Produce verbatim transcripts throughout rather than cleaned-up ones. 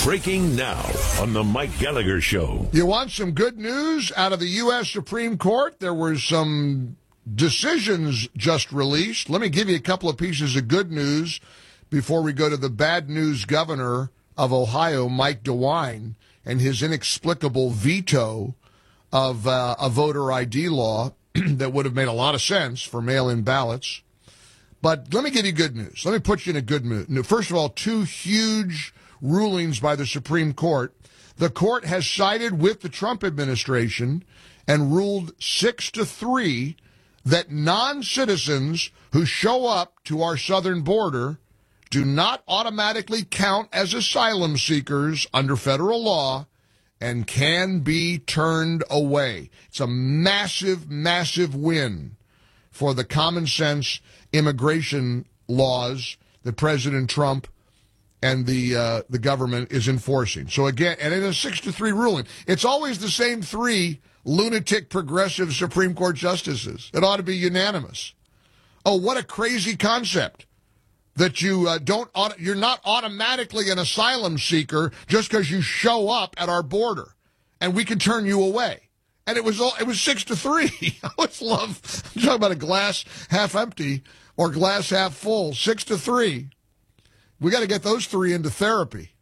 Breaking now on the Mike Gallagher Show. You want some good news out of the U S Supreme Court? There were some decisions just released. Let me give you a couple of pieces of good news before we go to the bad news governor of Ohio, Mike DeWine, and his inexplicable veto of uh, a voter I D law that would have made a lot of sense for mail-in ballots. But let me give you good news. Let me put you in a good mood. First of all, two huge rulings by the Supreme Court. The court has sided with the Trump administration and ruled six to three that non-citizens who show up to our southern border do not automatically count as asylum seekers under federal law and can be turned away. It's a massive, massive win for the common sense immigration laws that President Trump and the uh, the government is enforcing. So again, and in a six to three ruling, it's always the same three lunatic progressive Supreme Court justices. It ought to be unanimous. Oh, what a crazy concept that you uh, don't auto- you're not automatically an asylum seeker just because you show up at our border, and we can turn you away. And it was all, it was six to three. I always love I'm talking about a glass half empty or glass half full. Six to three. We got to get those three into therapy.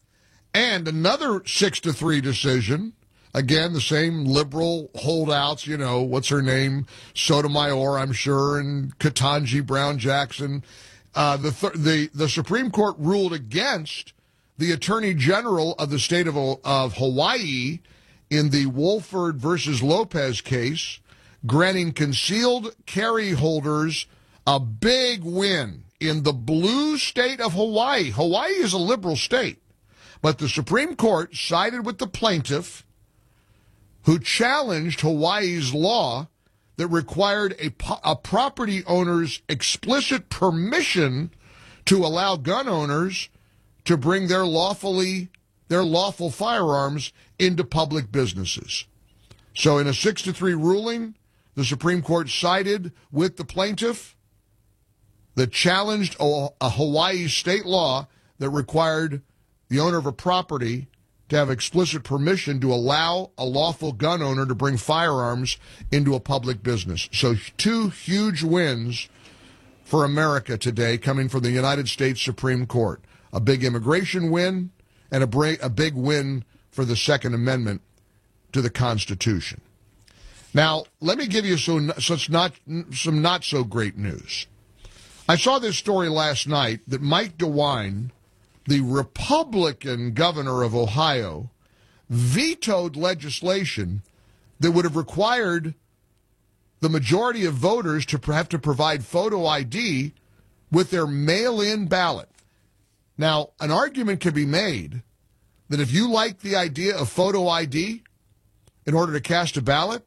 And another six to three decision. Again, the same liberal holdouts, you know, what's her name? Sotomayor, I'm sure, and Ketanji Brown Jackson. Uh, the, th- the the Supreme Court ruled against the Attorney General of the state of, of Hawaii in the Wolford versus Lopez case, granting concealed carry holders a big win in the blue state of Hawaii. Hawaii is a liberal state, but the Supreme Court sided with the plaintiff who challenged Hawaii's law that required a, a property owner's explicit permission to allow gun owners to bring their lawfully their lawful firearms into public businesses. So in a six to three ruling, the Supreme Court sided with the plaintiff that challenged a, a Hawaii state law that required the owner of a property to have explicit permission to allow a lawful gun owner to bring firearms into a public business. So two huge wins for America today coming from the United States Supreme Court. A big immigration win and a, bra- a big win for the Second Amendment to the Constitution. Now, let me give you some, such not, some not so great news. I saw this story last night that Mike DeWine, the Republican governor of Ohio, vetoed legislation that would have required the majority of voters to have to provide photo I D with their mail-in ballot. Now, an argument can be made that if you like the idea of photo I D in order to cast a ballot,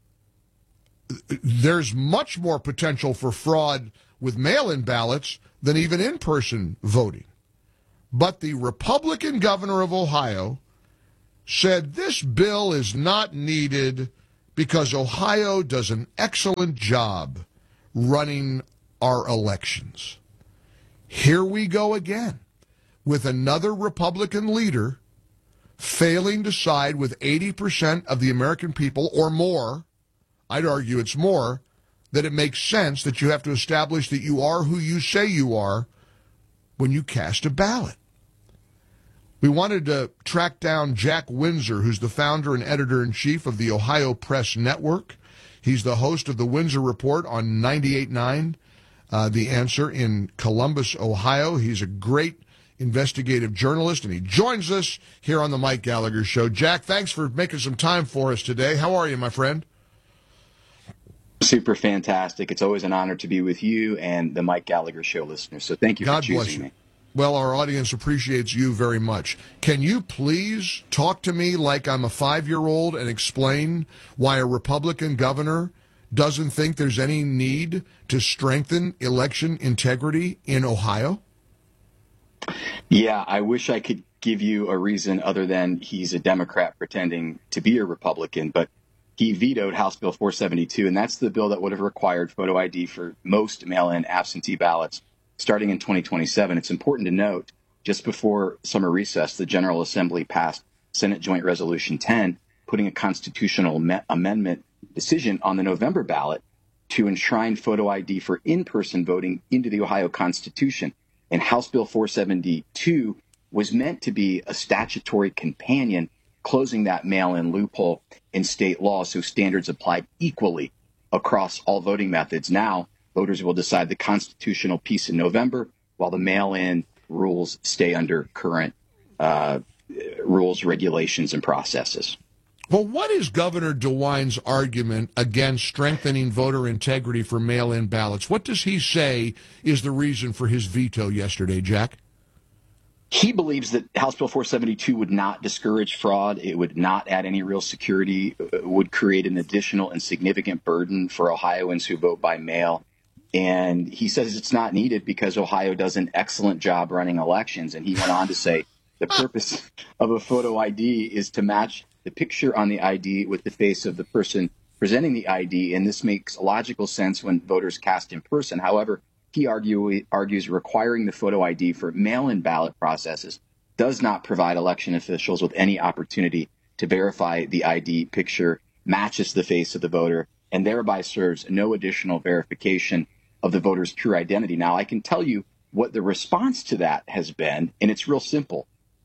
there's much more potential for fraud with mail-in ballots than even in-person voting. But the Republican governor of Ohio said this bill is not needed because Ohio does an excellent job running our elections. Here we go again with another Republican leader failing to side with eighty percent of the American people or more. I'd argue it's more, that it makes sense that you have to establish that you are who you say you are when you cast a ballot. We wanted to track down Jack Windsor, who's the founder and editor-in-chief of the Ohio Press Network. He's the host of the Windsor Report on ninety-eight point nine, uh, The Answer in Columbus, Ohio. He's a great investigative journalist, and he joins us here on the Mike Gallagher Show. Jack, thanks for making some time for us today. How are you, my friend? Super fantastic. It's always an honor to be with you and the Mike Gallagher Show listeners. So thank you God for choosing bless you. me. Well, our audience appreciates you very much. Can you please talk to me like I'm a five-year-old and explain why a Republican governor doesn't think there's any need to strengthen election integrity in Ohio? Yeah, I wish I could give you a reason other than he's a Democrat pretending to be a Republican, but he vetoed House Bill four seventy-two, and that's the bill that would have required photo I D for most mail-in absentee ballots starting in twenty twenty-seven. It's important to note just before summer recess, the General Assembly passed Senate Joint Resolution ten, putting a constitutional me- amendment decision on the November ballot to enshrine photo I D for in-person voting into the Ohio Constitution. And House Bill four seventy-two was meant to be a statutory companion, closing that mail-in loophole in state law so standards applied equally across all voting methods. Now, voters will decide the constitutional piece in November, while the mail-in rules stay under current uh, rules, regulations, and processes. Well, what is Governor DeWine's argument against strengthening voter integrity for mail-in ballots? What does he say is the reason for his veto yesterday, Jack? He believes that House Bill four seventy-two would not discourage fraud. It would not add any real security, would create an additional and significant burden for Ohioans who vote by mail. And he says it's not needed because Ohio does an excellent job running elections. And he went on to say the purpose of a photo I D is to match the picture on the I D with the face of the person presenting the I D. And this makes logical sense when voters cast in person. However, he argue, argues requiring the photo I D for mail-in ballot processes does not provide election officials with any opportunity to verify the I D picture matches the face of the voter and thereby serves no additional verification of the voter's true identity. Now, I can tell you what the response to that has been, and it's real simple.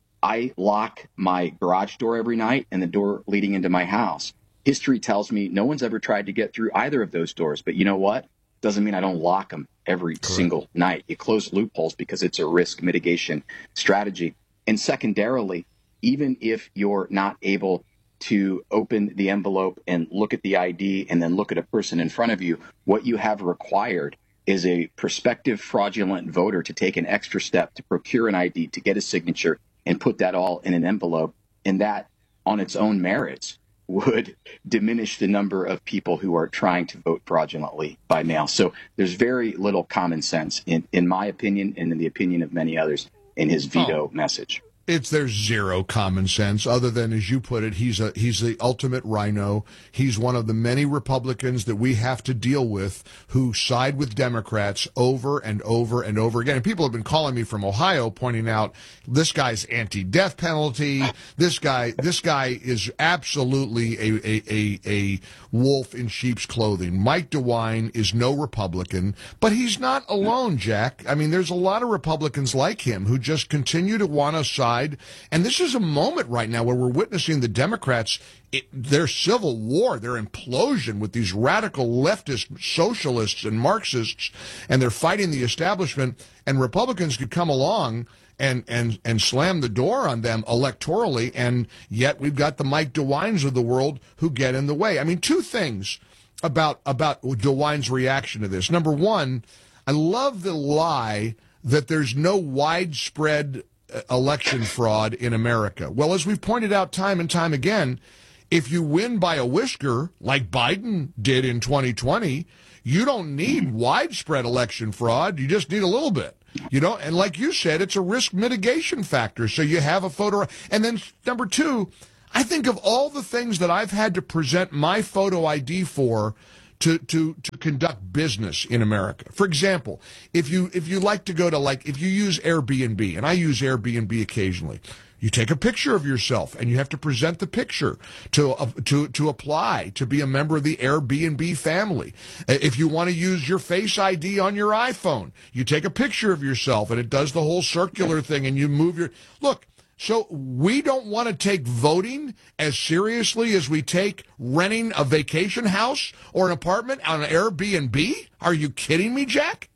I lock my garage door every night and the door leading into my house. History tells me no one's ever tried to get through either of those doors. But you know what? Doesn't mean I don't lock them every Correct. Single night. You close loopholes because it's a risk mitigation strategy. And secondarily, even if you're not able to open the envelope and look at the I D and then look at a person in front of you, what you have required is a prospective fraudulent voter to take an extra step to procure an I D, to get a signature, and put that all in an envelope. And that, on its own merits, would diminish the number of people who are trying to vote fraudulently by mail. So there's very little common sense, in, in my opinion, and in the opinion of many others, in his veto oh. message. It's there's zero common sense other than, as you put it, he's a he's the ultimate rhino. He's one of the many Republicans that we have to deal with who side with Democrats over and over and over again. And people have been calling me from Ohio pointing out this guy's anti-death penalty. This guy this guy is absolutely a a, a, a wolf in sheep's clothing. Mike DeWine is no Republican, but he's not alone, Jack. I mean, there's a lot of Republicans like him who just continue to want to side. And this is a moment right now where we're witnessing the Democrats, it, their civil war, their implosion with these radical leftist socialists and Marxists, and they're fighting the establishment. And Republicans could come along and, and, and slam the door on them electorally, and yet we've got the Mike DeWines of the world who get in the way. I mean, two things about, about DeWine's reaction to this. Number one, I love the lie that there's no widespread election fraud in America. Well, as we've pointed out time and time again, if you win by a whisker, like Biden did in twenty twenty, you don't need widespread election fraud. You just need a little bit. You know, and like you said, it's a risk mitigation factor. So you have a photo. And then number two, I think of all the things that I've had to present my photo I D for to, to, to conduct business in America. For example, if you, if you like to go to, like, if you use Airbnb, and I use Airbnb occasionally, you take a picture of yourself and you have to present the picture to, uh, to, to apply to be a member of the Airbnb family. If you want to use your Face I D on your iPhone, you take a picture of yourself and it does the whole circular thing and you move your, look, so we don't want to take voting as seriously as we take renting a vacation house or an apartment on an Airbnb? Are you kidding me, Jack?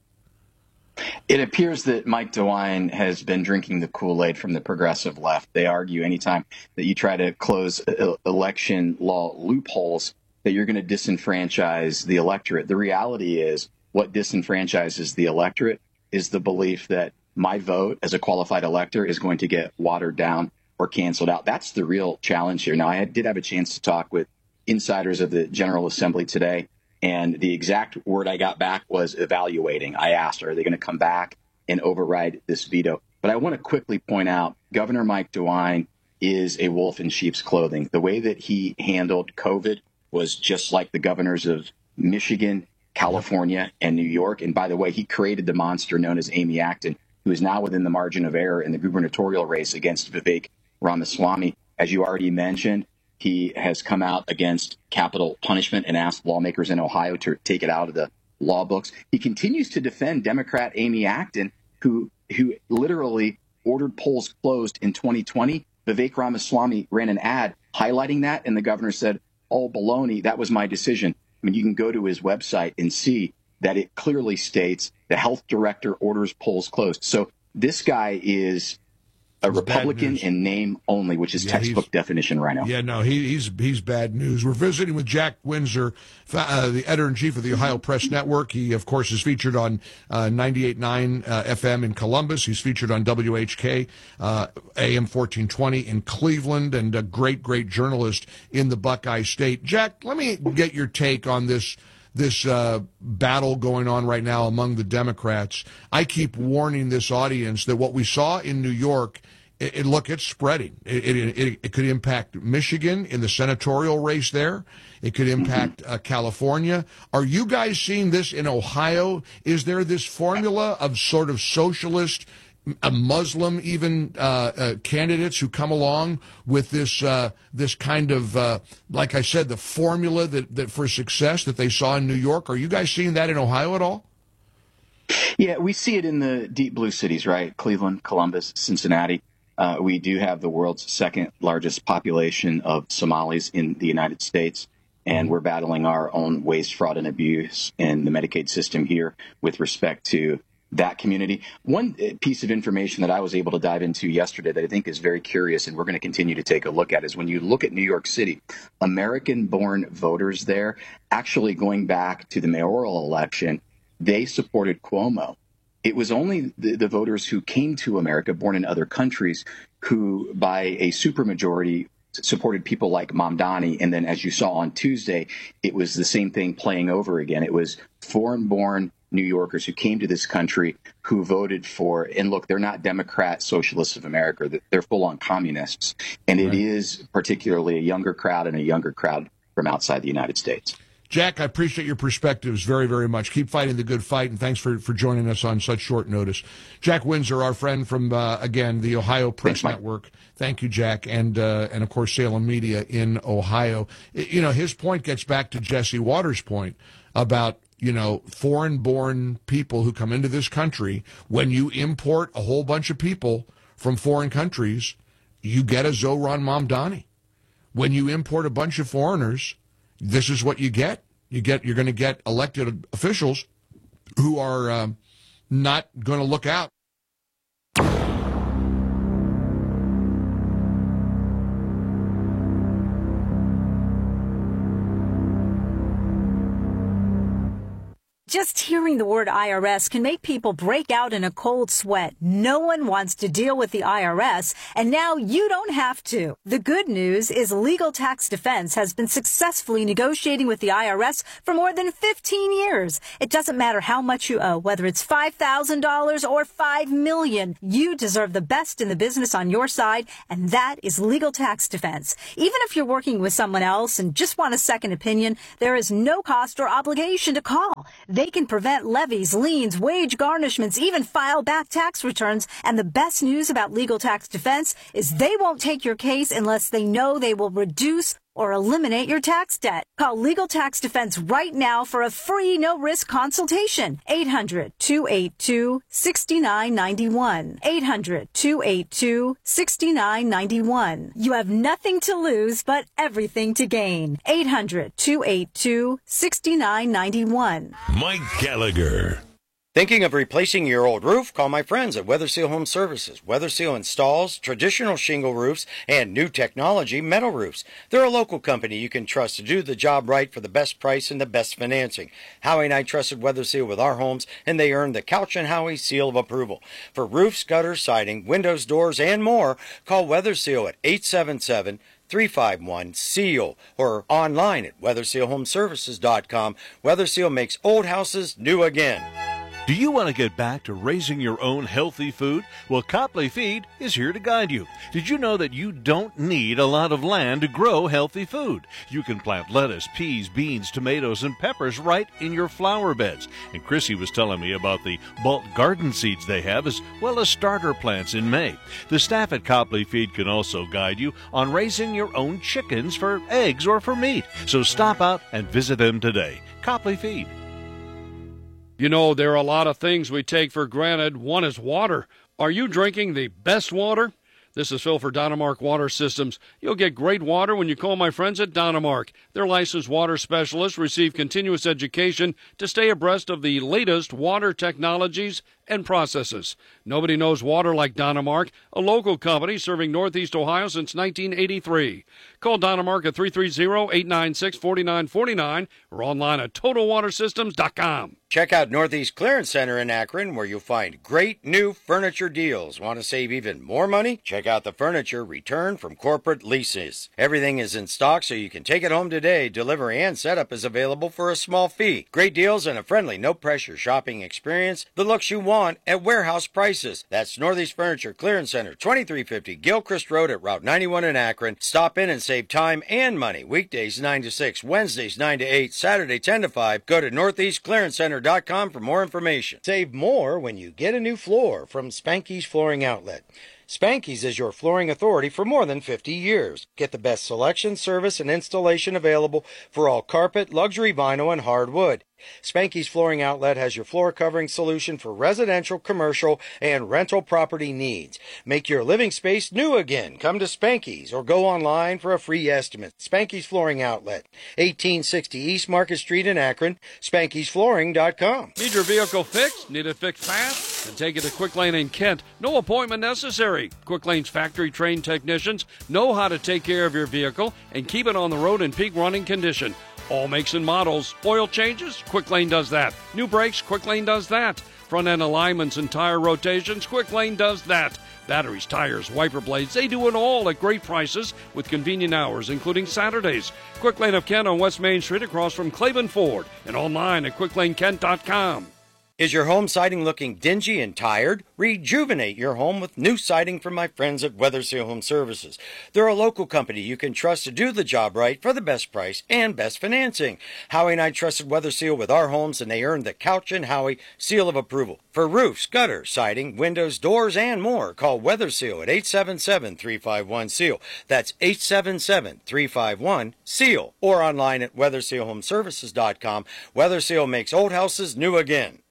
It appears that Mike DeWine has been drinking the Kool-Aid from the progressive left. They argue anytime that you try to close election law loopholes that you're going to disenfranchise the electorate. The reality is what disenfranchises the electorate is the belief that my vote as a qualified elector is going to get watered down or canceled out. That's the real challenge here. Now, I did have a chance to talk with insiders of the General Assembly today, and the exact word I got back was evaluating. I asked, are they going to come back and override this veto? But I want to quickly point out, Governor Mike DeWine is a wolf in sheep's clothing. The way that he handled COVID was just like the governors of Michigan, California, and New York. And by the way, he created the monster known as Amy Acton, who who is now within the margin of error in the gubernatorial race against Vivek Ramaswamy. As you already mentioned, he has come out against capital punishment and asked lawmakers in Ohio to take it out of the law books. He continues to defend Democrat Amy Acton, who who literally ordered polls closed in twenty twenty. Vivek Ramaswamy ran an ad highlighting that, and the governor said, "Oh, baloney, that was my decision." I mean, you can go to his website and see that it clearly states the health director orders polls closed. So this guy is a It's Republican in name only, which is Yeah, textbook he's- definition right now. Yeah, no, he, he's he's bad news. We're visiting with Jack Windsor, uh, the editor-in-chief of the Ohio Press Network. He, of course, is featured on uh, ninety-eight point nine uh, F M in Columbus. He's featured on W H K, uh, A M fourteen twenty in Cleveland, and a great, great journalist in the Buckeye State. Jack, let me get your take on this this uh, battle going on right now among the Democrats. I keep warning this audience that what we saw in New York, it, it, look, it's spreading. It, it, it, it could impact Michigan in the senatorial race there. It could impact uh, California. Are you guys seeing this in Ohio? Is there this formula of sort of socialist, a Muslim even uh, uh, candidates who come along with this uh, this kind of, uh, like I said, the formula that, that for success that they saw in New York? Are you guys seeing that in Ohio at all? Yeah, we see it in the deep blue cities, right? Cleveland, Columbus, Cincinnati. Uh, we do have the world's second largest population of Somalis in the United States, and we're battling our own waste, fraud, and abuse in the Medicaid system here with respect to that community. One piece of information that I was able to dive into yesterday that I think is very curious, and we're going to continue to take a look at, is when you look at New York City, American-born voters there, actually going back to the mayoral election, they supported Cuomo. It was only the, the voters who came to America, born in other countries, who by a supermajority supported people like Mamdani. And then, as you saw on Tuesday, it was the same thing playing over again. It was foreign-born New Yorkers who came to this country who voted for, and look, they're not Democrat Socialists of America. They're full-on communists. And it Right. is particularly a younger crowd and a younger crowd from outside the United States. Jack, I appreciate your perspectives very, very much. Keep fighting the good fight, and thanks for, for joining us on such short notice. Jack Windsor, our friend from, uh, again, the Ohio Press Thanks, Mike. Network. Thank you, Jack, and, uh, and of course, Salem Media in Ohio. You know, his point gets back to Jesse Waters' point about, you know, foreign-born people who come into this country. When you import a whole bunch of people from foreign countries, you get a Zohran Mamdani. When you import a bunch of foreigners, this is what you get. You get you're going to get elected officials who are um, not going to look out. Just hearing the word I R S can make people break out in a cold sweat. No one wants to deal with the I R S, and now you don't have to. The good news is Legal Tax Defense has been successfully negotiating with the I R S for more than fifteen years. It doesn't matter how much you owe, whether it's five thousand dollars or five million dollars. You deserve the best in the business on your side, and that is Legal Tax Defense. Even if you're working with someone else and just want a second opinion, there is no cost or obligation to call. They can prevent levies, liens, wage garnishments, even file back tax returns. And the best news about Legal Tax Defense is they won't take your case unless they know they will reduce or eliminate your tax debt. Call Legal Tax Defense right now for a free, no-risk consultation. eight hundred, two eight two, six nine nine one. eight hundred, two eight two, six nine nine one. You have nothing to lose but everything to gain. eight hundred, two eight two, six nine nine one. Mike Gallagher. Thinking of replacing your old roof? Call my friends at Weather Seal Home Services. Weather Seal installs traditional shingle roofs and new technology metal roofs. They're a local company you can trust to do the job right for the best price and the best financing. Howie and I trusted Weather Seal with our homes, and they earned the Couch and Howie seal of approval. For roofs, gutters, siding, windows, doors, and more, call Weather Seal at eight seven seven, three five one, S E A L or online at weather seal home services dot com. Weather Seal makes old houses new again. Do you want to get back to raising your own healthy food? Well, Copley Feed is here to guide you. Did you know that you don't need a lot of land to grow healthy food? You can plant lettuce, peas, beans, tomatoes, and peppers right in your flower beds. And Chrissy was telling me about the bulk garden seeds they have, as well as starter plants in May. The staff at Copley Feed can also guide you on raising your own chickens for eggs or for meat. So stop out and visit them today. Copley Feed. You know, there are a lot of things we take for granted. One is water. Are you drinking the best water? This is Phil for Dynamark Water Systems. You'll get great water when you call my friends at Dynamark. Their licensed water specialists receive continuous education to stay abreast of the latest water technologies and processes. Nobody knows water like Dynamark, a local company serving Northeast Ohio since nineteen eighty-three. Call Dynamark at three three zero, eight nine six, four nine four nine or online at total water systems dot com. Check out Northeast Clearance Center in Akron, where you'll find great new furniture deals. Want to save even more money? Check out the furniture returned from corporate leases. Everything is in stock, so you can take it home today. Delivery and setup is available for a small fee. Great deals and a friendly, no-pressure shopping experience. The looks you want at warehouse prices. That's Northeast Furniture Clearance Center, twenty-three fifty Gilchrist Road at Route ninety-one in Akron. Stop in and save time and money. Weekdays nine to six, Wednesdays nine to eight, Saturday ten to five. Go to northeast clearance center dot com for more information. Save more when you get a new floor from Spanky's Flooring Outlet. Spanky's is your flooring authority for more than fifty years. Get the best selection, service, and installation available for all carpet, luxury vinyl, and hardwood. Spanky's Flooring Outlet has your floor covering solution for residential, commercial, and rental property needs. Make your living space new again. Come to Spanky's or go online for a free estimate. Spanky's Flooring Outlet, eighteen sixty East Market Street in Akron, spankys flooring dot com. Need your vehicle fixed? Need it fixed fast? Then take it to Quick Lane in Kent. No appointment necessary. Quick Lane's factory-trained technicians know how to take care of your vehicle and keep it on the road in peak running condition. All makes and models. Oil changes? Quick Lane does that. New brakes? Quick Lane does that. Front end alignments and tire rotations? Quick Lane does that. Batteries, tires, wiper blades, they do it all at great prices with convenient hours, including Saturdays. Quick Lane of Kent on West Main Street across from Claiborne Ford and online at quick lane kent dot com. Is your home siding looking dingy and tired? Rejuvenate your home with new siding from my friends at Weather Seal Home Services. They're a local company you can trust to do the job right for the best price and best financing. Howie and I trusted Weather Seal with our homes, and they earned the Couch and Howie seal of approval. For roofs, gutter, siding, windows, doors, and more, call Weather Seal at eight seven seven, three five one, S E A L. That's eight seven seven, three five one, S E A L. Or online at weather seal home services dot com. Weather Seal makes old houses new again.